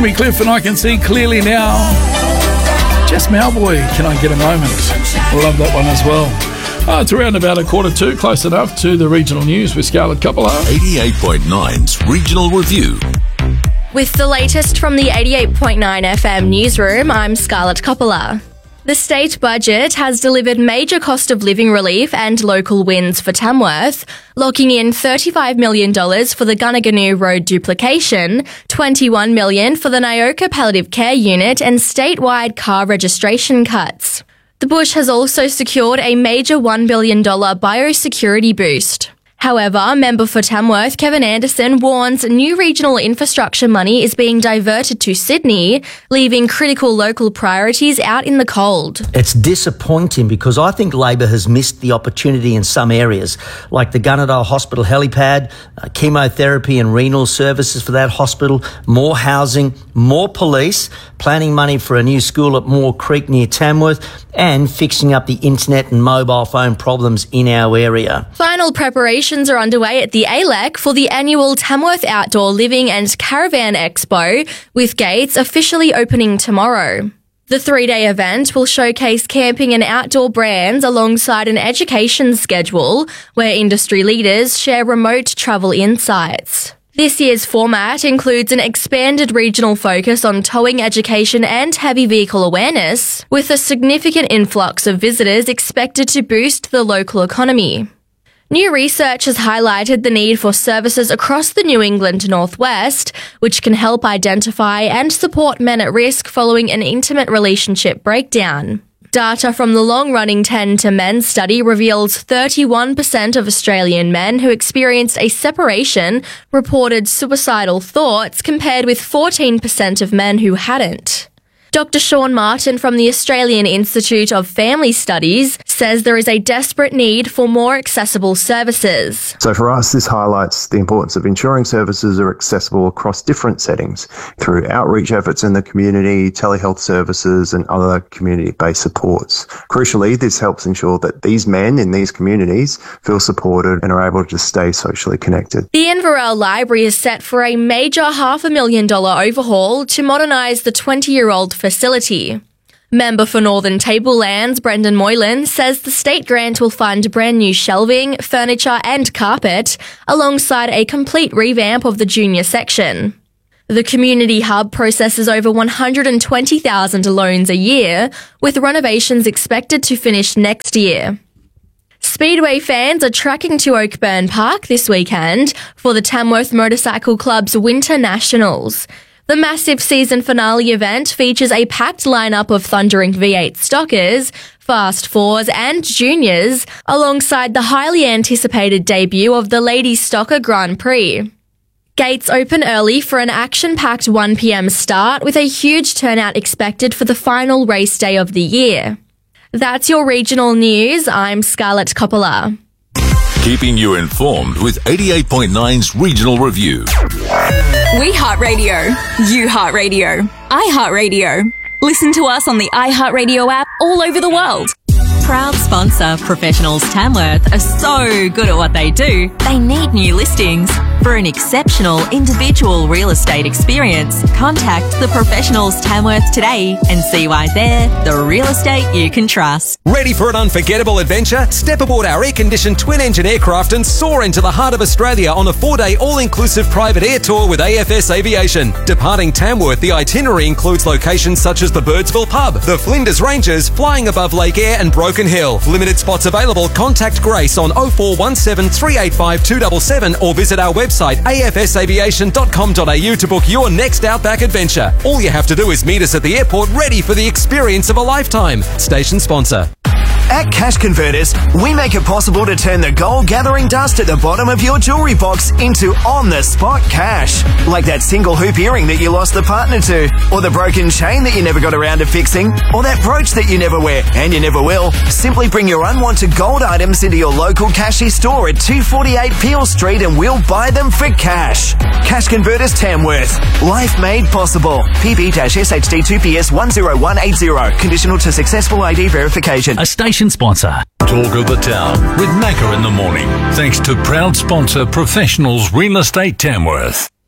Jimmy Cliff and I Can See Clearly Now. Jess Mowboy, Can I Get a Moment? Love that one as well. It's around about 1:45, close enough to the regional news with Scarlett Coppola. 88.9's Regional Review. With the latest from the 88.9 FM newsroom, I'm Scarlett Coppola. The state budget has delivered major cost of living relief and local wins for Tamworth, locking in $35 million for the Gunnaganoo Road duplication, $21 million for the Nyoka Palliative Care Unit and statewide car registration cuts. The Bush has also secured a major $1 billion biosecurity boost. However, member for Tamworth Kevin Anderson warns new regional infrastructure money is being diverted to Sydney, leaving critical local priorities out in the cold. It's disappointing because I think Labor has missed the opportunity in some areas, like the Gunnedah Hospital helipad, chemotherapy and renal services for that hospital, more housing, more police, planning money for a new school at Moore Creek near Tamworth, and fixing up the internet and mobile phone problems in our area. Final preparations are underway at the ALEC for the annual Tamworth Outdoor Living and Caravan Expo, with gates officially opening tomorrow. The 3-day event will showcase camping and outdoor brands alongside an education schedule where industry leaders share remote travel insights. This year's format includes an expanded regional focus on towing education and heavy vehicle awareness, with a significant influx of visitors expected to boost the local economy. New research has highlighted the need for services across the New England Northwest, which can help identify and support men at risk following an intimate relationship breakdown. Data from the long-running 10 to Men study reveals 31% of Australian men who experienced a separation reported suicidal thoughts, compared with 14% of men who hadn't. Dr. Sean Martin from the Australian Institute of Family Studies says there is a desperate need for more accessible services. So for us, this highlights the importance of ensuring services are accessible across different settings through outreach efforts in the community, telehealth services and other community-based supports. Crucially, this helps ensure that these men in these communities feel supported and are able to stay socially connected. The Inverell Library is set for a major $500,000 overhaul to modernise the 20-year-old facility. Member for Northern Tablelands, Brendan Moylan, says the state grant will fund brand new shelving, furniture and carpet, alongside a complete revamp of the junior section. The community hub processes over 120,000 loans a year, with renovations expected to finish next year. Speedway fans are tracking to Oakburn Park this weekend for the Tamworth Motorcycle Club's Winter Nationals. The massive season finale event features a packed lineup of thundering V8 stockers, Fast Fours and Juniors, alongside the highly anticipated debut of the Ladies Stocker Grand Prix. Gates open early for an action-packed 1 p.m. start, with a huge turnout expected for the final race day of the year. That's your regional news. I'm Scarlett Coppola. Keeping you informed with 88.9's Regional Review. We Heart Radio. You Heart Radio. I Heart Radio. Listen to us on the iHeartRadio app all over the world. Proud sponsor Professionals Tamworth are so good at what they do, they need new listings. For an exceptional individual real estate experience, contact the Professionals Tamworth today and see why they're the real estate you can trust. Ready for an unforgettable adventure? Step aboard our air-conditioned twin-engine aircraft and soar into the heart of Australia on a 4-day all-inclusive private air tour with AFS Aviation. Departing Tamworth, the itinerary includes locations such as the Birdsville Pub, the Flinders Ranges, flying above Lake Eyre and Broken Hill. Limited spots available. Contact Grace on 0417 385 277 or visit our website afsaviation.com.au to book your next Outback adventure. All you have to do is meet us at the airport, ready for the experience of a lifetime. Station sponsor. At Cash Converters, we make it possible to turn the gold gathering dust at the bottom of your jewellery box into on-the-spot cash. Like that single hoop earring that you lost the partner to, or the broken chain that you never got around to fixing, or that brooch that you never wear, and you never will. Simply bring your unwanted gold items into your local Cashy store at 248 Peel Street and we'll buy them for cash. Cash Converters Tamworth. Life made possible. PB-SHD2PS10180. Conditional to successful ID verification. A station sponsor. Talk of the Town with Macca in the morning. Thanks to proud sponsor Professionals Real Estate Tamworth.